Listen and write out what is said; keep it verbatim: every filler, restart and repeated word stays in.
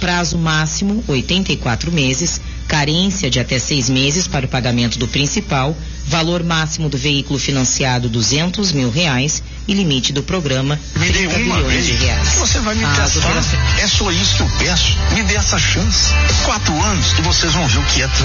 prazo máximo oitenta e quatro meses, carência de até seis meses para o pagamento do principal, valor máximo do veículo financiado duzentos mil reais e limite do programa trinta bilhões de reais. Você vai me testar. Operações... É só isso que eu peço. Me dê essa chance. Quatro anos e vocês vão ver o que é